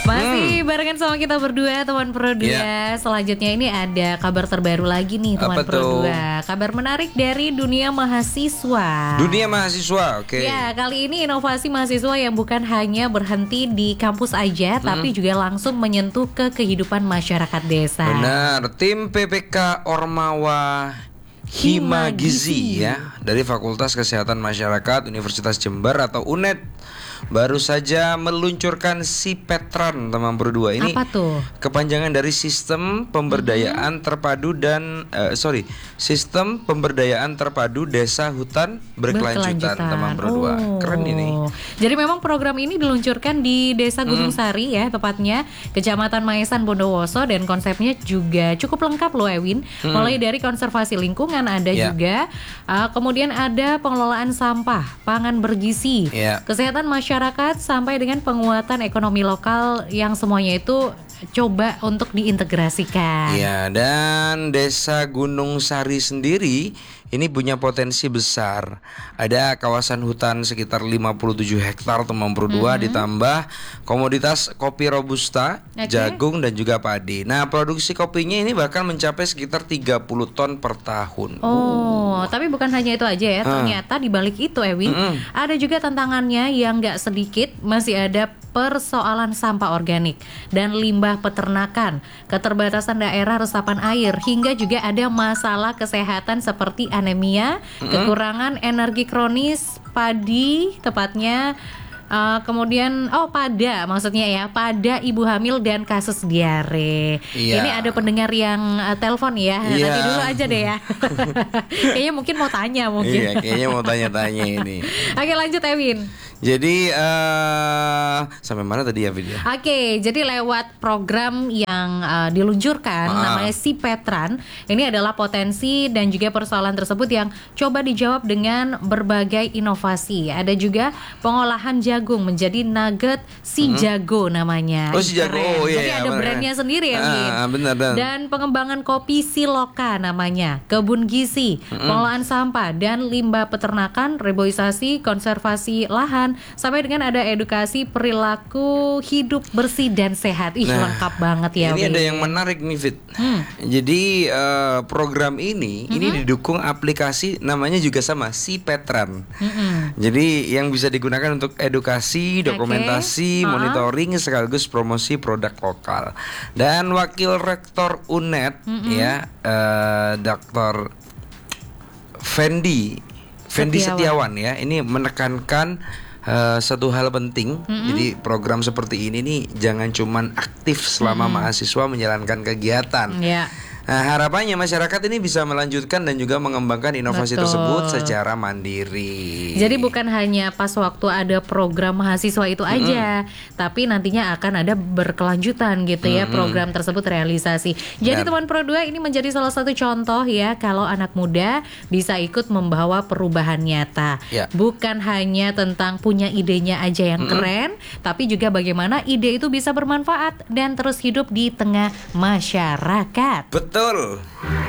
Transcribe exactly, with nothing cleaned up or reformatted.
Masih barengan sama kita berdua, teman Pro dua. Yeah. Selanjutnya ini ada kabar terbaru lagi nih, teman Apa Pro tuh? dua. Kabar menarik dari dunia mahasiswa. Dunia mahasiswa, oke. Ya, kali ini inovasi mahasiswa yang bukan hanya berhenti di kampus aja, Hmm. tapi juga langsung menyentuh ke kehidupan masyarakat desa. Benar, tim P P K Ormawa Hima Gizi ya dari Fakultas Kesehatan Masyarakat Universitas Jember atau U N E D baru saja meluncurkan Sipetran, teman berdua. Ini Apa tuh? kepanjangan dari Sistem Pemberdayaan Terpadu dan eh, sorry Sistem Pemberdayaan Terpadu Desa Hutan Berkelanjutan, teman berdua. Oh. Keren ini. Jadi memang program ini diluncurkan di Desa Gunung Sari ya, tepatnya Kecamatan Maesan Bondowoso, dan konsepnya juga cukup lengkap loh Ewin. Hmm. Mulai dari konservasi lingkungan ada Ya. juga, uh, kemudian ada pengelolaan sampah, pangan bergizi, Ya. kesehatan masyarakat, sampai dengan penguatan ekonomi lokal yang semuanya itu coba untuk diintegrasikan. Ya, dan Desa Gunung Sari sendiri ini punya potensi besar. Ada kawasan hutan sekitar lima puluh tujuh hektar, teman berdua, Mm-hmm. ditambah komoditas kopi robusta, Oke. jagung dan juga padi. Nah, produksi kopinya ini bahkan mencapai sekitar tiga puluh ton per tahun. Oh, tapi bukan hanya itu aja ya. Ah. Ternyata di balik itu, Ewin, Mm-mm. ada juga tantangannya yang nggak sedikit. Masih ada persoalan sampah organik dan limbah peternakan, keterbatasan daerah resapan air, hingga juga ada masalah kesehatan seperti anemia, kekurangan energi kronis, padi tepatnya. Uh, kemudian oh pada maksudnya ya pada ibu hamil dan kasus diare. Iya. Ini ada pendengar yang uh, telepon ya. Iya. Nanti dulu aja deh ya. Kayaknya mungkin mau tanya mungkin. Iya, kayaknya mau tanya-tanya ini. Oke, lanjut Ewin. Jadi eh sampai mana tadi ya video? Oke, jadi lewat program yang uh, diluncurkan Ah. namanya Sipetran, ini adalah potensi dan juga persoalan tersebut yang coba dijawab dengan berbagai inovasi. Ada juga pengolahan jagung menjadi nugget si jago namanya. Oh, si jago. Keren. Oh, iya, Jadi iya, ada bener. brandnya sendiri ya, Ah, Win. ah, bener, dan- Dan pengembangan kopi Siloka namanya, kebun gizi, pengolahan sampah dan limbah peternakan, reboisasi, konservasi lahan, sampai dengan ada edukasi perilaku hidup bersih dan sehat. Ih, Nah, lengkap banget ya. Ini Win. ada yang menarik nih, Fit. Hmm. Jadi eh, program ini ini didukung aplikasi namanya juga sama, Sipetran. Mm-mm. Jadi yang bisa digunakan untuk edukasi, dokumentasi, Oke. monitoring sekaligus promosi produk lokal. Dan Wakil Rektor U N E D ya, eh, Doktor Fendi Fendi Setiawan. Setiawan ya, ini menekankan eh, satu hal penting. Jadi program seperti ini nih jangan cuman aktif selama mahasiswa menjalankan kegiatan. Ya. Nah, harapannya masyarakat ini bisa melanjutkan dan juga mengembangkan inovasi Betul. tersebut secara mandiri. Jadi bukan hanya pas waktu ada program mahasiswa itu aja, tapi nantinya akan ada berkelanjutan gitu ya program tersebut realisasi. Jadi Dan- teman Pro dua ini menjadi salah satu contoh ya kalau anak muda bisa ikut membawa perubahan nyata. Ya. Bukan hanya tentang punya idenya aja yang keren, tapi juga bagaimana ide itu bisa bermanfaat dan terus hidup di tengah masyarakat. Betul.